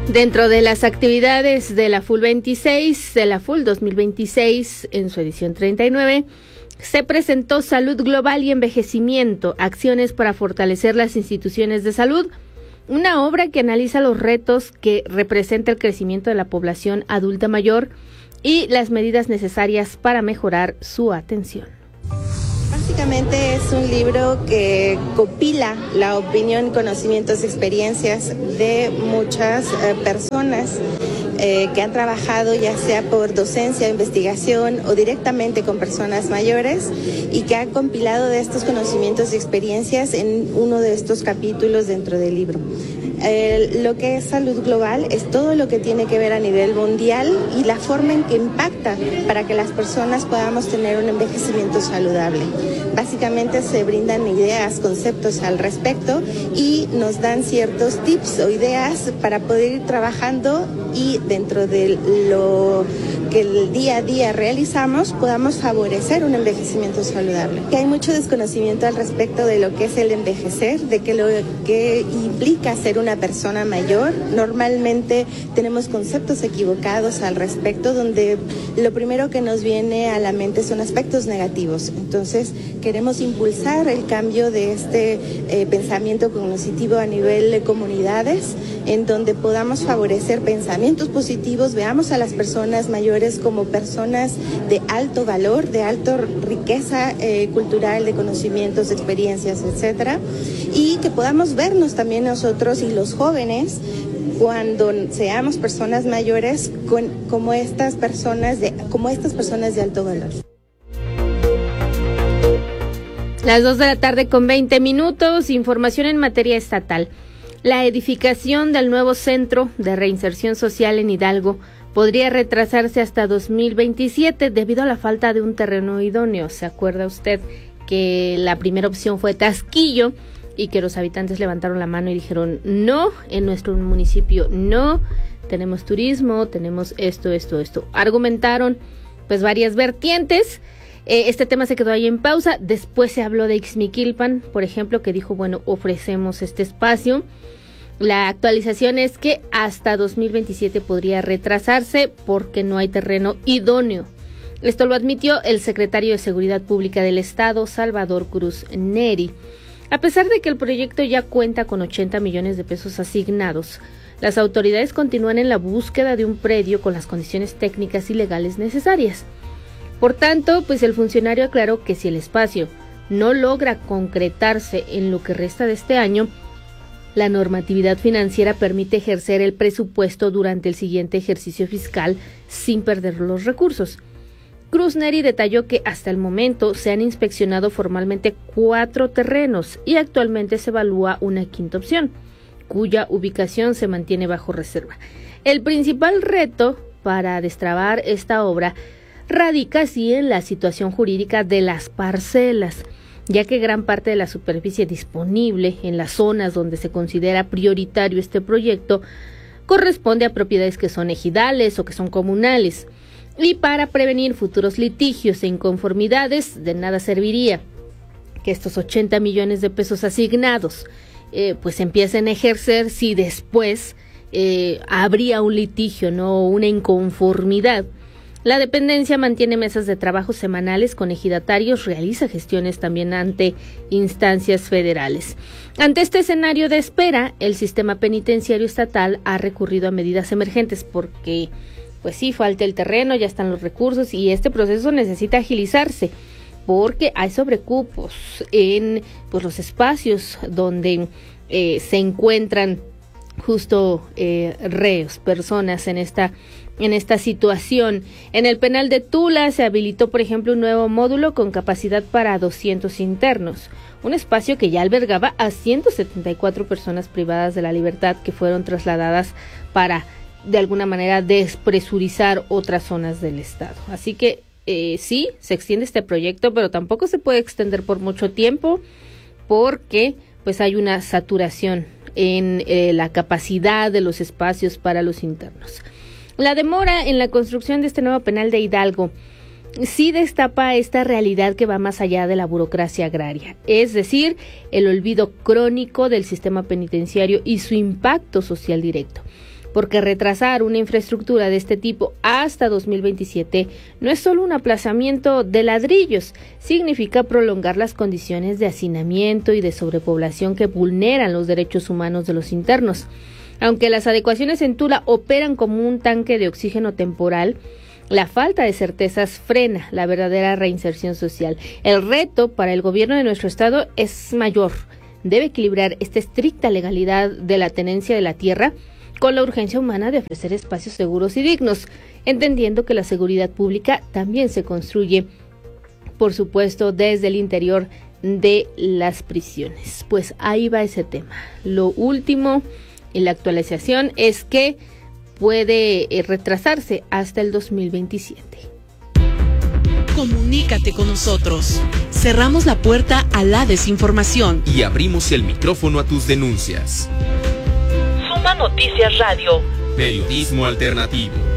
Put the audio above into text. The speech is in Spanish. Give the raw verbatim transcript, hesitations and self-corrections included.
Dentro de las actividades de la F U L veintiséis, de la F U L dos mil veintiséis, en su edición treinta y nueve, se presentó Salud Global y Envejecimiento, acciones para fortalecer las instituciones de salud, una obra que analiza los retos que representa el crecimiento de la población adulta mayor y las medidas necesarias para mejorar su atención. Básicamente es un libro que compila la opinión, conocimientos, experiencias de muchas eh, personas eh, que han trabajado ya sea por docencia, investigación o directamente con personas mayores y que han compilado de estos conocimientos y experiencias en uno de estos capítulos dentro del libro. Eh, lo que es salud global es todo lo que tiene que ver a nivel mundial y la forma en que impacta para que las personas podamos tener un envejecimiento saludable. Básicamente se brindan ideas, conceptos al respecto y nos dan ciertos tips o ideas para poder ir trabajando y dentro de lo que el día a día realizamos podamos favorecer un envejecimiento saludable. Que hay mucho desconocimiento al respecto de lo que es el envejecer, de que lo que implica ser una persona mayor. Normalmente tenemos conceptos equivocados al respecto, donde lo primero que nos viene a la mente son aspectos negativos. Entonces queremos impulsar el cambio de este eh, pensamiento cognitivo a nivel de comunidades, en donde podamos favorecer pensamientos positivos, veamos a las personas mayores como personas de alto valor, de alta riqueza eh, cultural, de conocimientos, experiencias, etcétera, y que podamos vernos también nosotros y los jóvenes cuando seamos personas mayores con, como estas personas de como estas personas de alto valor. Las dos de la tarde con veinte minutos, información en materia estatal. La edificación del nuevo Centro de Reinserción Social en Hidalgo podría retrasarse hasta dos mil veintisiete debido a la falta de un terreno idóneo. ¿Se acuerda usted que la primera opción fue Tasquillo y que los habitantes levantaron la mano y dijeron no, en nuestro municipio no, tenemos turismo, tenemos esto, esto, esto? Argumentaron pues varias vertientes. Eh, este tema se quedó ahí en pausa. Después se habló de Ixmiquilpan, por ejemplo, que dijo, bueno, ofrecemos este espacio. La actualización es que hasta dos mil veintisiete podría retrasarse porque no hay terreno idóneo. Esto lo admitió el secretario de Seguridad Pública del Estado, Salvador Cruz Neri. A pesar de que el proyecto ya cuenta con ochenta millones de pesos asignados, las autoridades continúan en la búsqueda de un predio con las condiciones técnicas y legales necesarias. Por tanto, pues el funcionario aclaró que si el espacio no logra concretarse en lo que resta de este año, la normatividad financiera permite ejercer el presupuesto durante el siguiente ejercicio fiscal sin perder los recursos. Cruz Neri detalló que hasta el momento se han inspeccionado formalmente cuatro terrenos y actualmente se evalúa una quinta opción, cuya ubicación se mantiene bajo reserva. El principal reto para destrabar esta obra radica así en la situación jurídica de las parcelas, ya que gran parte de la superficie disponible en las zonas donde se considera prioritario este proyecto corresponde a propiedades que son ejidales o que son comunales. Y para prevenir futuros litigios e inconformidades, de nada serviría que estos ochenta millones de pesos asignados eh, pues empiecen a ejercer si después eh, habría un litigio, no una inconformidad. La dependencia mantiene mesas de trabajo semanales con ejidatarios, realiza gestiones también ante instancias federales. Ante este escenario de espera, el sistema penitenciario estatal ha recurrido a medidas emergentes porque, pues sí, falta el terreno, ya están los recursos y este proceso necesita agilizarse porque hay sobrecupos en pues, los espacios donde eh, se encuentran justo eh, reos, personas en esta en esta situación. En el penal de Tula se habilitó, por ejemplo, un nuevo módulo con capacidad para doscientos internos, un espacio que ya albergaba a ciento setenta y cuatro personas privadas de la libertad que fueron trasladadas para, de alguna manera, despresurizar otras zonas del estado. Así que eh, sí, se extiende este proyecto, pero tampoco se puede extender por mucho tiempo porque pues hay una saturación en eh, la capacidad de los espacios para los internos. La demora en la construcción de este nuevo penal de Hidalgo sí destapa esta realidad que va más allá de la burocracia agraria, es decir, el olvido crónico del sistema penitenciario y su impacto social directo. porque retrasar una infraestructura de este tipo hasta dos mil veintisiete no es solo un aplazamiento de ladrillos, significa prolongar las condiciones de hacinamiento y de sobrepoblación que vulneran los derechos humanos de los internos. Aunque las adecuaciones en Tula operan como un tanque de oxígeno temporal, la falta de certezas frena la verdadera reinserción social. El reto para el gobierno de nuestro estado es mayor. Debe equilibrar esta estricta legalidad de la tenencia de la tierra con la urgencia humana de ofrecer espacios seguros y dignos, entendiendo que la seguridad pública también se construye, por supuesto, desde el interior de las prisiones. Pues ahí va ese tema. Lo último en la actualización es que puede retrasarse hasta el dos mil veintisiete. Comunícate con nosotros. Cerramos la puerta a la desinformación y abrimos el micrófono a tus denuncias. Suma Noticias Radio. Periodismo alternativo.